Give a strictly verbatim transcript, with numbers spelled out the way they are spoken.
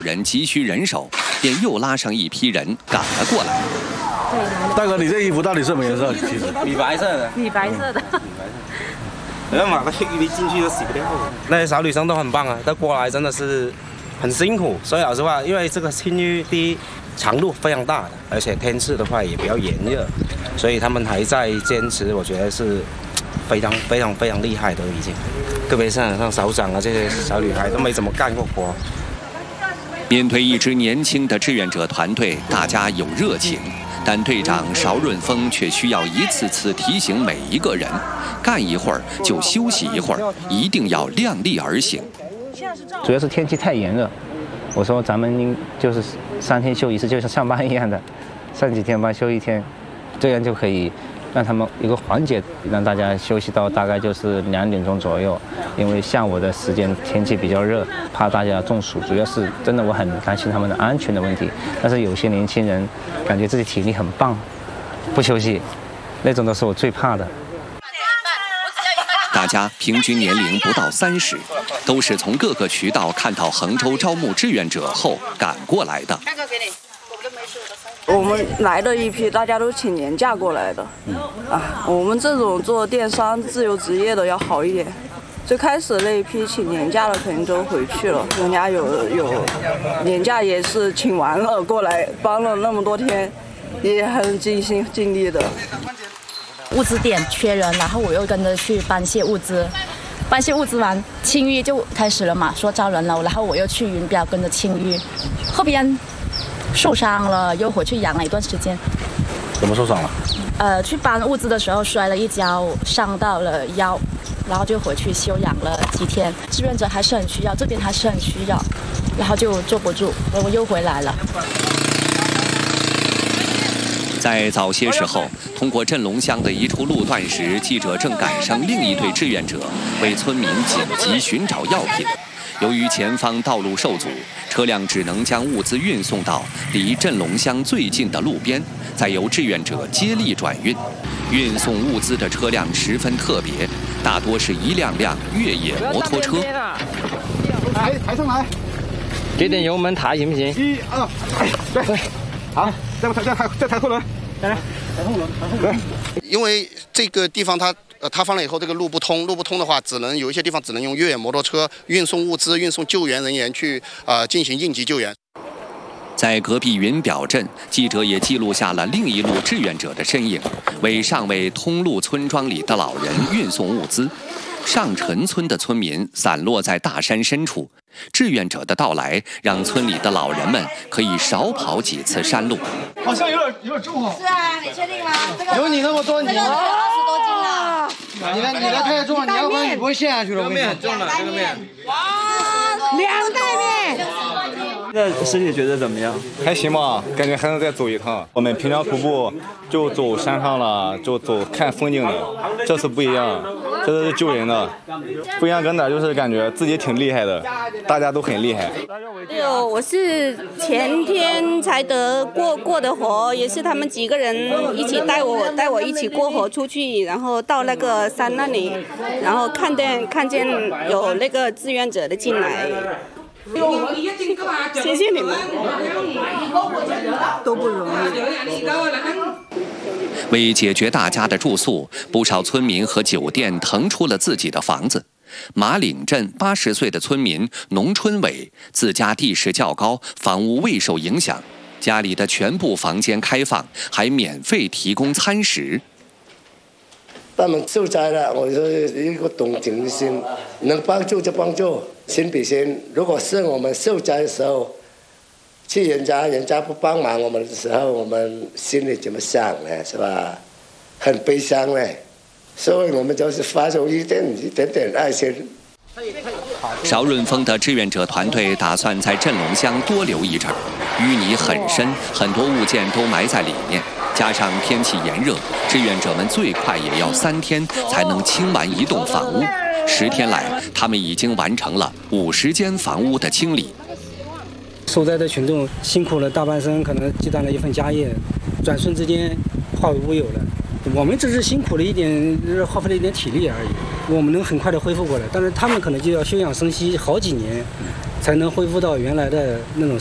人急需人手，便又拉上一批人赶了过来。 大哥，你这衣服到底什么颜色？其实米白色的， 米白色的。 米白色。然后马上你进去都洗不掉。那些小女生都很棒啊，但过来真的是很辛苦。所以老实话，因为这个青玉第一长度非常大的，而且天气的话也比较炎热，所以他们还在坚持，我觉得是非常非常非常厉害的已经。特别像像首长啊这些小女孩都没怎么干过活。 面对一支年轻的志愿者团队，大家有热情，但队长邵润峰却需要一次次提醒每一个人，干一会儿就休息一会儿，一定要量力而行。 主要是天气太炎热，我说咱们就是三天休一次，就像上班一样的，上几天班休一天，这样就可以让他们一个缓解，让大家休息到大概就是两点钟左右。因为下午的时间天气比较热，怕大家中暑，主要是真的我很担心他们的安全的问题。但是有些年轻人感觉自己体力很棒，不休息，那种都是我最怕的。 大家平均年龄不到三十，都是从各个渠道看到衡州招募志愿者后赶过来的。 我们来的一批，大家都请年假过来的。嗯、啊，我们这种做电商自由职业的要好一点。最开始那一批请年假的肯定都回去了，人家有有年假也是请完了过来，帮了那么多天，也很尽心尽力的。 物资店缺人，然后我又跟着去搬卸物资，搬卸物资完，青玉就开始了嘛，说招人了，然后我又去云标跟着青玉，后边受伤了，又回去养了一段时间。 怎么受伤了？ 呃，去搬物资的时候摔了一跤，伤到了腰，然后就回去休养了几天。志愿者还是很需要，这边还是很需要，然后就坐不住，我又回来了。 在早些时候，通过镇龙乡的一处路段时，记者正赶上另一队志愿者为村民紧急寻找药品。由于前方道路受阻，车辆只能将物资运送到离镇龙乡最近的路边，再由志愿者接力转运。运送物资的车辆十分特别，大多是一辆辆越野摩托车。 抬抬上来， 给点油门抬行不行？ 一二，对对，好，再再再抬再抬后轮，来来，抬后轮，抬后轮。 因为这个地方它。呃，塌方了以后，这个路不通，路不通的话，只能有一些地方只能用越野摩托车运送物资、运送救援人员去呃进行应急救援。 在隔壁云表镇，记者也记录下了另一路志愿者的身影，为尚未通路村庄里的老人运送物资。上陈村的村民散落在大山深处，志愿者的到来让村里的老人们可以少跑几次山路。 好像有点有点重啊。 是啊，你确定吗？这个有你那么多，你这个二十多斤了。 你的你的太重了，你要不然你不会陷下去了。 这个面重了，这个面。 哇，两袋面。 那师姐觉得怎么样？ 还行吧，感觉还能再走一趟。我们平常徒步就走山上了，就走看风景的，这次不一样，这是救人的。不一样跟哪就是感觉自己挺厉害的，大家都很厉害。 哎呦，我是前天才得过过的河，也是他们几个人一起带我带我一起过河出去，然后到那个山那里，然后看见看见有那个志愿者的进来。谢谢你们， 都不容易。 为解决大家的住宿，不少村民和酒店腾出了自己的房子。马岭镇八十岁的村民农春伟自家地势较高，房屋未受影响，家里的全部房间开放，还免费提供餐食。 他们受灾了，我说一个同情心，能帮助就帮助，心比心。如果是我们受灾的时候，去人家人家不帮忙我们的时候，我们心里怎么想呢？是吧？很悲伤呢。所以我们就是发出一点一点点爱心。 邵润峰的志愿者团队打算在镇龙乡多留一阵儿，淤泥很深，很多物件都埋在里面。加上天气炎热，志愿者们最快也要三天才能清完一栋房屋。十天来，他们已经完成了五十间房屋的清理。 受灾的群众辛苦了大半生，可能积攒了一份家业，转瞬之间化为乌有了。我们只是辛苦了一点，耗费了一点体力而已，我们能很快的恢复过来，但是他们可能就要休养生息好几年， 才能恢复到原来的那种